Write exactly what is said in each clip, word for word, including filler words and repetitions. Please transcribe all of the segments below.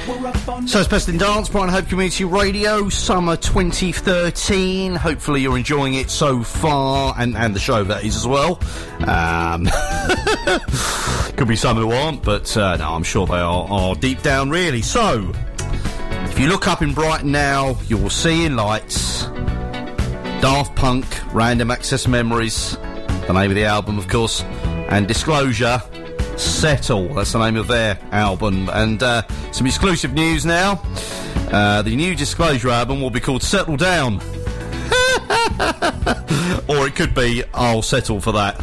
So it's Best in Dance, Brighton Hove Community Radio, summer twenty thirteen. Hopefully you're enjoying it so far, and, and the show that is as well. Um, could be some who aren't, but uh, no, I'm sure they are, are deep down really. So, if you look up in Brighton now, you will see in lights Daft Punk, Random Access Memories, the name of the album of course, and Disclosure, Settle, that's the name of their album. And uh, some exclusive news now. Uh, the new Disclosure album will be called Settle Down. Or it could be I'll Settle for That.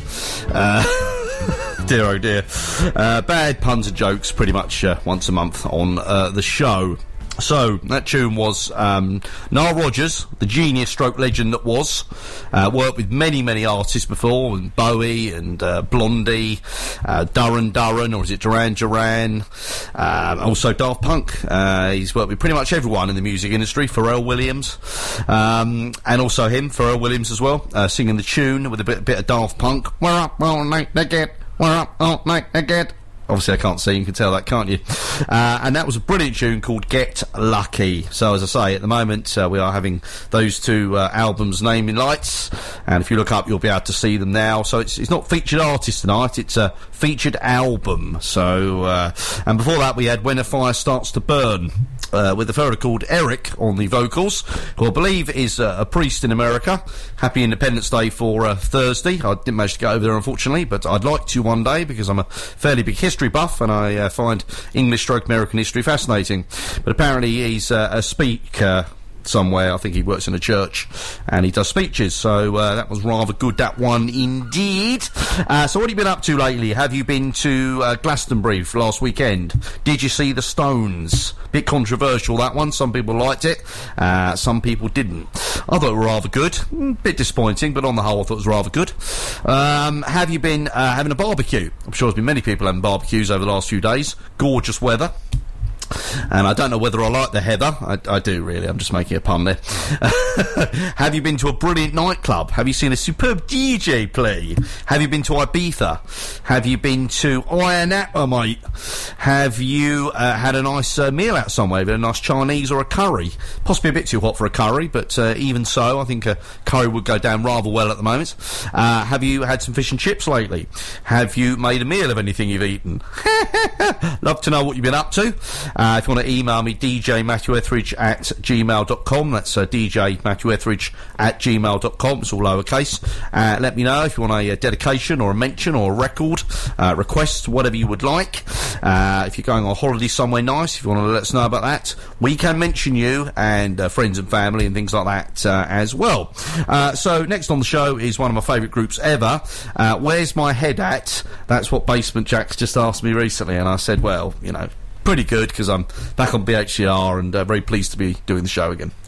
Uh, dear oh dear. Uh, bad puns and jokes pretty much uh, once a month on uh, the show. So, that tune was um, Nile Rodgers, the genius stroke legend that was. Uh, worked with many, many artists before, and Bowie and uh, Blondie, uh, Duran Duran, or is it Duran Duran? Uh, also Daft Punk. Uh, he's worked with pretty much everyone in the music industry. Pharrell Williams. Um, and also him, Pharrell Williams as well, uh, singing the tune with a bit, bit of Daft Punk. We're up all night again. We're up all night again. Obviously I can't see, you can tell that, can't you? Uh, and that was a brilliant tune called Get Lucky. So as I say, at the moment uh, we are having those two uh, albums named in lights, and if you look up you'll be able to see them now. So it's, it's not featured artist tonight, it's a featured album. So, uh, and before that we had When a Fire Starts to Burn, uh, with a fellow called Eric on the vocals, who I believe is uh, a priest in America. Happy Independence Day for uh, Thursday. I didn't manage to get over there unfortunately, but I'd like to one day because I'm a fairly big history buff and I uh, find English stroke American history fascinating. But apparently he's uh, a speaker somewhere. I think he works in a church and he does speeches, so uh, that was rather good, that one indeed. Uh, so what have you been up to lately? Have you been to uh, Glastonbury for last weekend? Did you see the Stones? Bit controversial, that one. Some people liked it, uh, some people didn't. I thought it was rather good. Bit disappointing, but on the whole I thought it was rather good. Um, have you been uh, having a barbecue? I'm sure there's been many people having barbecues over the last few days. Gorgeous weather. And I don't know whether I like the heather. I, I do really, I'm just making a pun there. Have you been to a brilliant nightclub? Have you seen a superb D J play? Have you been to Ibiza? Have you been to Ayia Napa, mate? Have you uh, had a nice uh, meal out somewhere, a nice Chinese or a curry? Possibly a bit too hot for a curry, but uh, even so, I think a curry would go down rather well at the moment. Uh, have you had some fish and chips lately? Have you made a meal of anything you've eaten? Love to know what you've been up to. Uh, if you want to email me, d j matthew etheridge at gmail dot com. That's uh, d j matthew etheridge at gmail dot com. It's all lowercase. Uh, let me know if you want a, a dedication or a mention or a record, uh, request, whatever you would like. Uh, if you're going on holiday somewhere nice, if you want to let us know about that, we can mention you and uh, friends and family and things like that uh, as well. Uh, so next on the show is one of my favourite groups ever. Uh, Where's My Head At? That's what Basement Jaxx just asked me recently, and I said, well, you know, pretty good because I'm back on B H C R and uh, very pleased to be doing the show again.